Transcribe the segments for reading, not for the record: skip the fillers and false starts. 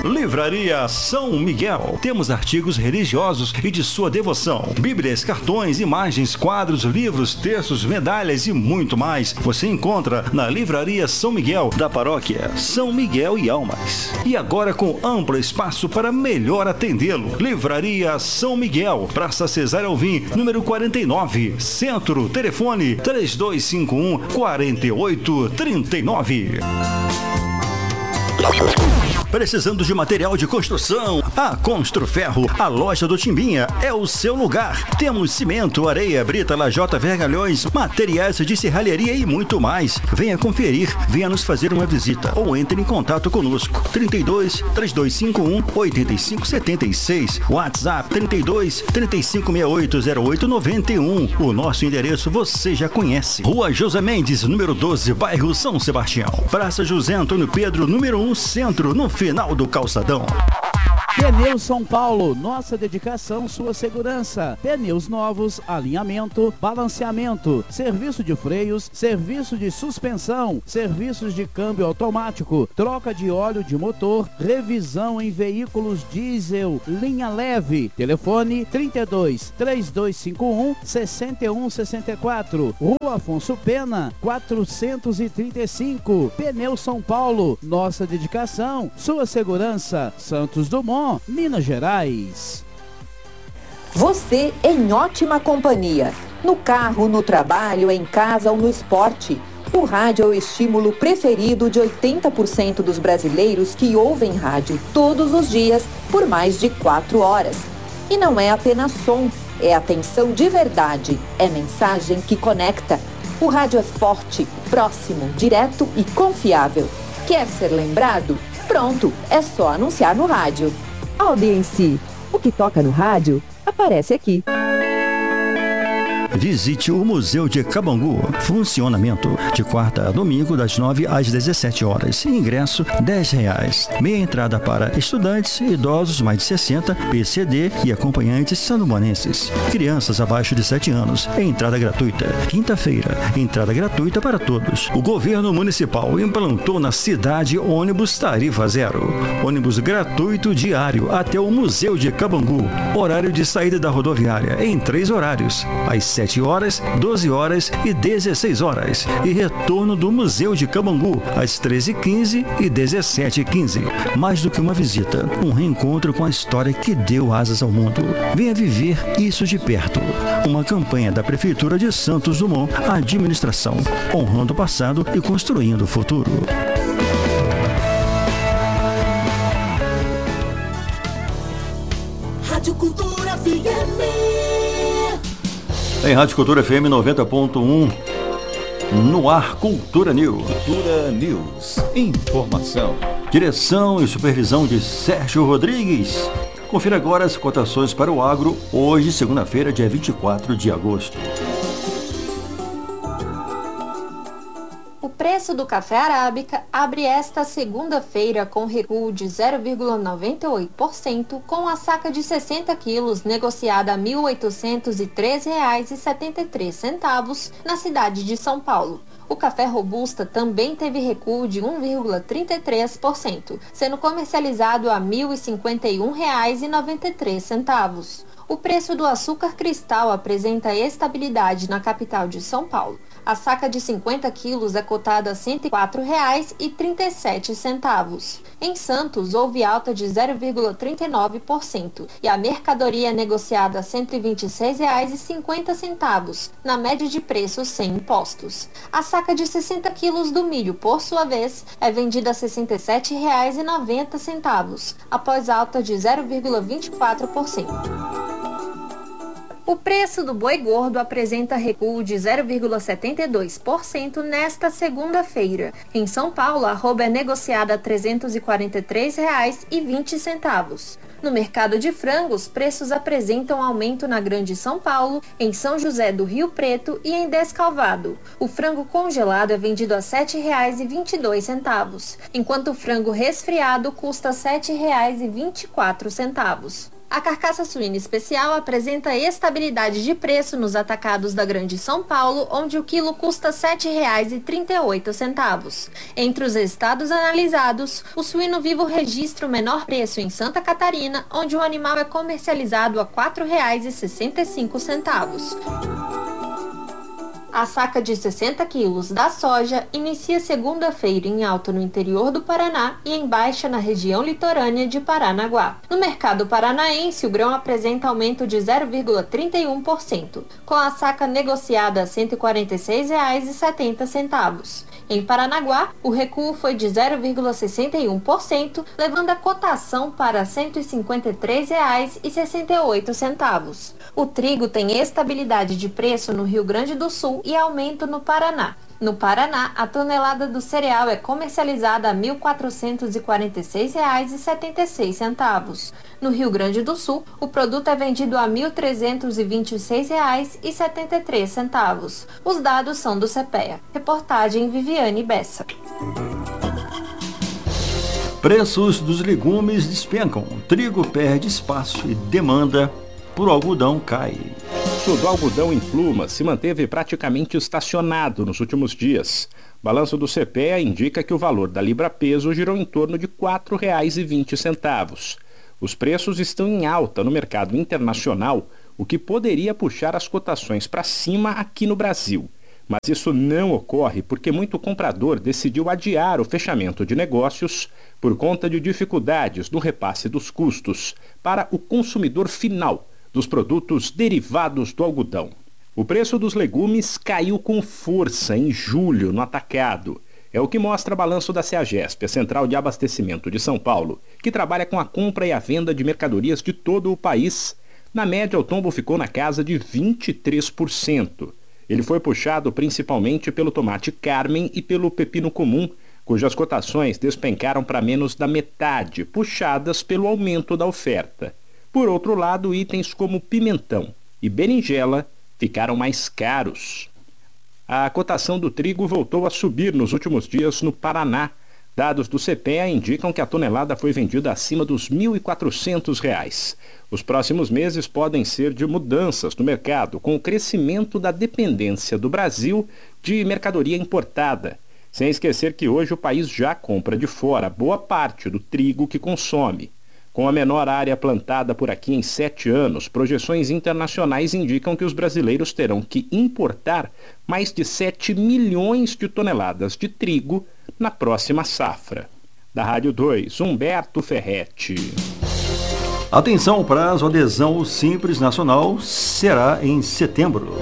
Livraria São Miguel. Temos artigos religiosos e de sua devoção. Bíblias, cartões, imagens, quadros, livros, textos, medalhas e muito mais. Você encontra na Livraria São Miguel, da paróquia São Miguel e Almas. E agora com amplo espaço para melhor atendê-lo. Livraria São Miguel, Praça Cesário Alvim, número 49, Centro. Telefone 3251-4839. Precisando de material de construção? A Construferro, a loja do Timbinha, é o seu lugar. Temos cimento, areia, brita, lajota, vergalhões, materiais de serralheria e muito mais. Venha conferir, venha nos fazer uma visita ou entre em contato conosco. 32-3251-8576, WhatsApp 32-3568-0891. O nosso endereço você já conhece. Rua José Mendes, número 12, bairro São Sebastião. Praça José Antônio Pedro, número 1, Centro, no final do calçadão. Pneus São Paulo, nossa dedicação, sua segurança. Pneus novos, alinhamento, balanceamento, serviço de freios, serviço de suspensão, serviços de câmbio automático, troca de óleo de motor, revisão em veículos diesel, linha leve. Telefone 32-3251-6164. Rua Afonso Pena, 435. Pneus São Paulo, nossa dedicação, sua segurança. Santos Dumont, Minas Gerais. Você em ótima companhia. No carro, no trabalho, em casa ou no esporte. O rádio é o estímulo preferido de 80% dos brasileiros que ouvem rádio todos os dias por mais de 4 horas. E não é apenas som, é atenção de verdade, é mensagem que conecta. O rádio é forte, próximo, direto e confiável. Quer ser lembrado? Pronto, é só anunciar no rádio. Audiência. O que toca no rádio, aparece aqui. Visite o Museu de Cabangu. Funcionamento de quarta a domingo das 9 às 17 horas. Ingresso R$10. Meia entrada para estudantes, idosos mais de 60, PCD e acompanhantes sandomanenses. Crianças abaixo de 7 anos. Entrada gratuita. Quinta-feira, entrada gratuita para todos. O governo municipal implantou na cidade ônibus tarifa zero. Ônibus gratuito diário até o Museu de Cabangu. Horário de saída da rodoviária em 3 horários. Às 7 horas, 12 horas e 16 horas. E retorno do Museu de Cabangu, às 13h15 e 17h15. Mais do que uma visita, um reencontro com a história que deu asas ao mundo. Venha viver isso de perto. Uma campanha da Prefeitura de Santos Dumont, administração, honrando o passado e construindo o futuro. Rádio Cultura FM. Em Rádio Cultura FM 90.1, no ar Cultura News. Cultura News. Informação. Direção e supervisão de Sérgio Rodrigues. Confira agora as cotações para o agro, hoje, segunda-feira, dia 24 de agosto. O preço do café arábica abre esta segunda-feira com recuo de 0,98%, com a saca de 60 quilos negociada a R$ 1.813,73 na cidade de São Paulo. O café robusta também teve recuo de 1,33%, sendo comercializado a R$ 1.051,93. O preço do açúcar cristal apresenta estabilidade na capital de São Paulo. A saca de 50 quilos é cotada a R$ 104,37. Em Santos, houve alta de 0,39% e a mercadoria é negociada a R$ 126,50, na média de preços sem impostos. A saca de 60 quilos do milho, por sua vez, é vendida a R$ 67,90, após alta de 0,24%. O preço do boi gordo apresenta recuo de 0,72% nesta segunda-feira. Em São Paulo, a arroba é negociada a R$ 343,20. No mercado de frangos, preços apresentam aumento na Grande São Paulo, em São José do Rio Preto e em Descalvado. O frango congelado é vendido a R$ 7,22, enquanto o frango resfriado custa R$ 7,24. A carcaça suína especial apresenta estabilidade de preço nos atacados da Grande São Paulo, onde o quilo custa R$ 7,38. Entre os estados analisados, o suíno vivo registra o menor preço em Santa Catarina, onde o animal é comercializado a R$ 4,65. A saca de 60 quilos da soja inicia segunda-feira em alta no interior do Paraná e em baixa na região litorânea de Paranaguá. No mercado paranaense, o grão apresenta aumento de 0,31%, com a saca negociada a R$ 146,70. Em Paranaguá, o recuo foi de 0,61%, levando a cotação para R$ 153,68. O trigo tem estabilidade de preço no Rio Grande do Sul e aumento no Paraná. No Paraná, a tonelada do cereal é comercializada a R$ 1.446,76. No Rio Grande do Sul, o produto é vendido a R$ 1.326,73. Os dados são do CPEA. Reportagem Viviane Bessa. Preços dos legumes despencam. Trigo perde espaço e demanda por algodão cai. O preço do algodão em pluma se manteve praticamente estacionado nos últimos dias. O balanço do CPEA indica que o valor da libra-peso girou em torno de R$ 4,20. Os preços estão em alta no mercado internacional, o que poderia puxar as cotações para cima aqui no Brasil. Mas isso não ocorre porque muito comprador decidiu adiar o fechamento de negócios por conta de dificuldades no repasse dos custos para o consumidor final dos produtos derivados do algodão. O preço dos legumes caiu com força em julho no atacado. É o que mostra o balanço da CEAGESP, a Central de Abastecimento de São Paulo, que trabalha com a compra e a venda de mercadorias de todo o país. Na média, o tombo ficou na casa de 23%. Ele foi puxado principalmente pelo tomate Carmen e pelo pepino comum, cujas cotações despencaram para menos da metade, puxadas pelo aumento da oferta. Por outro lado, itens como pimentão e berinjela ficaram mais caros. A cotação do trigo voltou a subir nos últimos dias no Paraná. Dados do CPEA indicam que a tonelada foi vendida acima dos R$ 1.400. Os próximos meses podem ser de mudanças no mercado, com o crescimento da dependência do Brasil de mercadoria importada. Sem esquecer que hoje o país já compra de fora boa parte do trigo que consome. Com a menor área plantada por aqui em 7 anos, projeções internacionais indicam que os brasileiros terão que importar mais de 7 milhões de toneladas de trigo na próxima safra. Da Rádio 2, Humberto Ferretti. Atenção, o prazo adesão ao Simples Nacional será em setembro.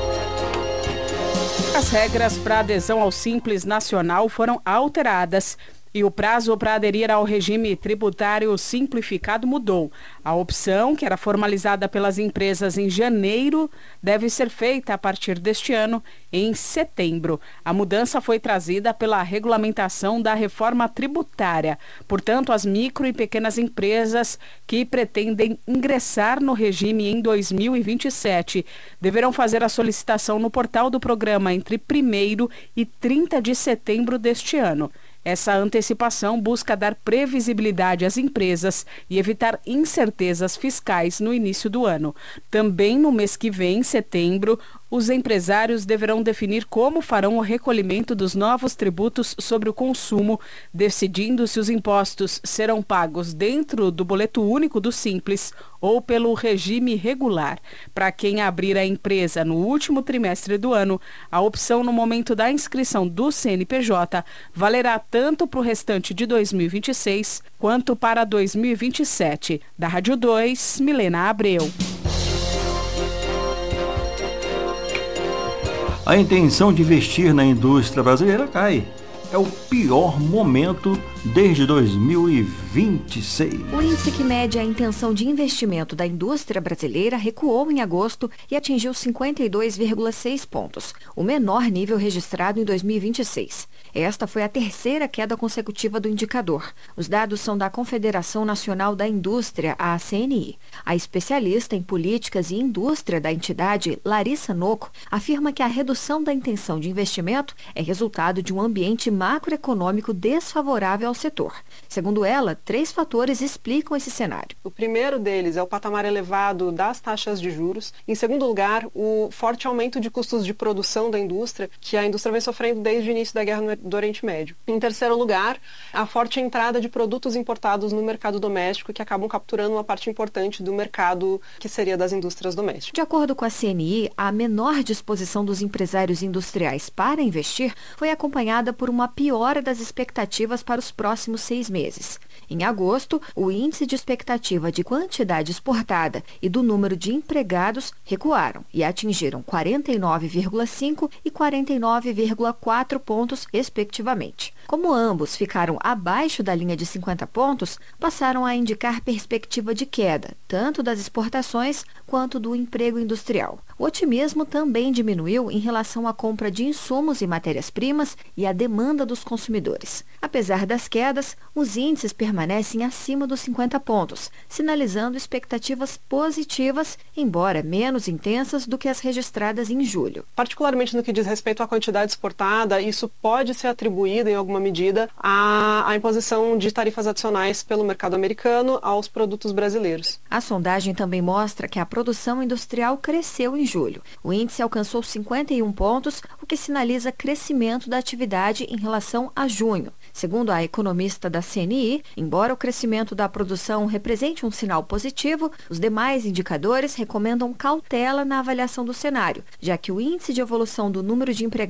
As regras para adesão ao Simples Nacional foram alteradas e o prazo para aderir ao regime tributário simplificado mudou. A opção, que era formalizada pelas empresas em janeiro, deve ser feita a partir deste ano, em setembro. A mudança foi trazida pela regulamentação da reforma tributária. Portanto, as micro e pequenas empresas que pretendem ingressar no regime em 2027 deverão fazer a solicitação no portal do programa entre 1º e 30 de setembro deste ano. Essa antecipação busca dar previsibilidade às empresas e evitar incertezas fiscais no início do ano. Também no mês que vem, setembro, os empresários deverão definir como farão o recolhimento dos novos tributos sobre o consumo, decidindo se os impostos serão pagos dentro do boleto único do Simples ou pelo regime regular. Para quem abrir a empresa no último trimestre do ano, a opção no momento da inscrição do CNPJ valerá tanto para o restante de 2026 quanto para 2027. Da Rádio 2, Milena Abreu. A intenção de investir na indústria brasileira cai. É o pior momento desde 2026. O índice que mede a intenção de investimento da indústria brasileira recuou em agosto e atingiu 52,6 pontos, o menor nível registrado em 2026. Esta foi a terceira queda consecutiva do indicador. Os dados são da Confederação Nacional da Indústria, a CNI. A especialista em políticas e indústria da entidade, Larissa Noco, afirma que a redução da intenção de investimento é resultado de um ambiente macroeconômico desfavorável ao setor. Segundo ela, 3 fatores explicam esse cenário. O primeiro deles é o patamar elevado das taxas de juros. Em segundo lugar, o forte aumento de custos de produção da indústria, que a indústria vem sofrendo desde o início da guerra do Oriente Médio. Em terceiro lugar, a forte entrada de produtos importados no mercado doméstico, que acabam capturando uma parte importante do mercado que seria das indústrias domésticas. De acordo com a CNI, a menor disposição dos empresários industriais para investir foi acompanhada por uma piora das expectativas para os próximos 6 meses. Em agosto, o índice de expectativa de quantidade exportada e do número de empregados recuaram e atingiram 49,5 e 49,4 pontos, respectivamente. Como ambos ficaram abaixo da linha de 50 pontos, passaram a indicar perspectiva de queda, tanto das exportações quanto do emprego industrial. O otimismo também diminuiu em relação à compra de insumos e matérias-primas e à demanda dos consumidores. Apesar das quedas, os índices permanecem acima dos 50 pontos, sinalizando expectativas positivas, embora menos intensas do que as registradas em julho. Particularmente no que diz respeito à quantidade exportada, isso pode ser atribuído, em alguma medida, à imposição de tarifas adicionais pelo mercado americano aos produtos brasileiros. A sondagem também mostra que a produção industrial cresceu em julho. O índice alcançou 51 pontos, o que sinaliza crescimento da atividade em relação a junho. Segundo a economista da CNI, embora o crescimento da produção represente um sinal positivo, os demais indicadores recomendam cautela na avaliação do cenário, já que o índice de evolução do número de empregados